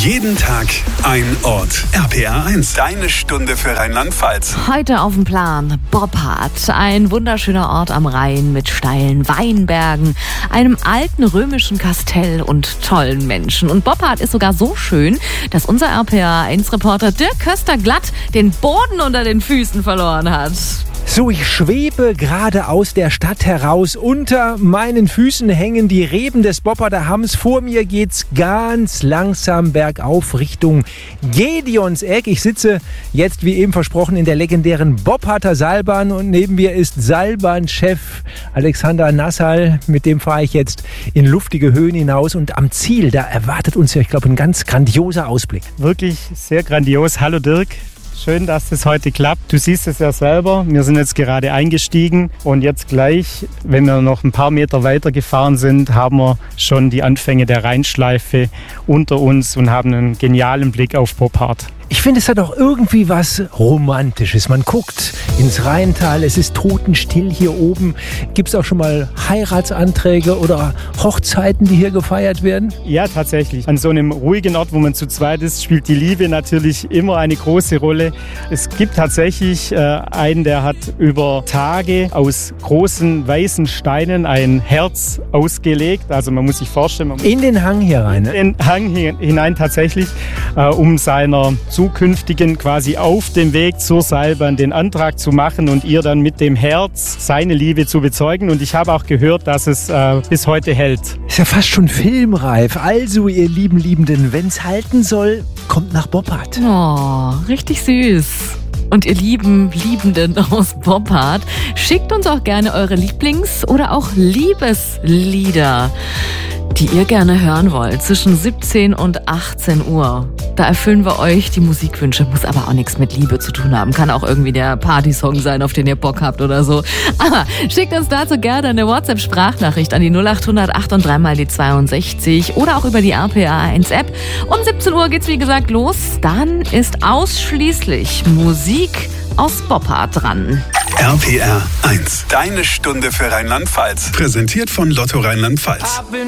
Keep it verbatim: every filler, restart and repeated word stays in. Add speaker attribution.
Speaker 1: Jeden Tag ein Ort. R P R eins, deine Stunde für Rheinland-Pfalz.
Speaker 2: Heute auf dem Plan Boppard, ein wunderschöner Ort am Rhein mit steilen Weinbergen, einem alten römischen Kastell und tollen Menschen. Und Boppard ist sogar so schön, dass unser R P R eins Reporter Dirk Köster-Glatt den Boden unter den Füßen verloren hat.
Speaker 3: So, ich schwebe gerade aus der Stadt heraus. Unter meinen Füßen hängen die Reben des Bopparder Hamms. Vor mir geht's ganz langsam bergauf Richtung Gedeonseck. Ich sitze jetzt, wie eben versprochen, in der legendären Bopparder Seilbahn und neben mir ist Seilbahnchef Alexander Nassal. Mit dem fahre ich jetzt in luftige Höhen hinaus und am Ziel, da erwartet uns ja, ich glaube, ein ganz grandioser Ausblick.
Speaker 4: Wirklich sehr grandios. Hallo Dirk. Schön, dass das heute klappt. Du siehst es ja selber. Wir sind jetzt gerade eingestiegen und jetzt gleich, wenn wir noch ein paar Meter weiter gefahren sind, haben wir schon die Anfänge der Rheinschleife unter uns und haben einen genialen Blick auf Boppard.
Speaker 3: Ich finde, es hat auch irgendwie was Romantisches. Man guckt ins Rheintal, es ist totenstill hier oben. Gibt es auch schon mal Heiratsanträge oder Hochzeiten, die hier gefeiert werden?
Speaker 4: Ja, tatsächlich. An so einem ruhigen Ort, wo man zu zweit ist, spielt die Liebe natürlich immer eine große Rolle. Es gibt tatsächlich äh, einen, der hat über Tage aus großen weißen Steinen ein Herz ausgelegt. Also man muss sich vorstellen... Man
Speaker 3: in den Hang hier rein, ne?
Speaker 4: In den Hang hinein tatsächlich, äh, um seiner zukünftigen quasi auf dem Weg zur Seilbahn den Antrag zu machen und ihr dann mit dem Herz seine Liebe zu bezeugen. Und ich habe auch gehört, dass es äh, bis heute hält.
Speaker 3: Ist ja fast schon filmreif. Also, ihr lieben Liebenden, wenn's halten soll, kommt nach Boppard.
Speaker 2: Oh, richtig süß. Und ihr lieben Liebenden aus Boppard, schickt uns auch gerne eure Lieblings- oder auch Liebeslieder, die ihr gerne hören wollt, zwischen siebzehn und achtzehn Uhr. Da erfüllen wir euch die Musikwünsche, muss aber auch nichts mit Liebe zu tun haben. Kann auch irgendwie der Partysong sein, auf den ihr Bock habt oder so. Aber schickt uns dazu gerne eine WhatsApp-Sprachnachricht an die null acht hundert acht und drei mal die zweiundsechzig oder auch über die R P R eins App. Um siebzehn Uhr geht's wie gesagt los. Dann ist ausschließlich Musik aus Boppard dran.
Speaker 1: R P R eins, deine Stunde für Rheinland-Pfalz. Präsentiert von Lotto Rheinland-Pfalz.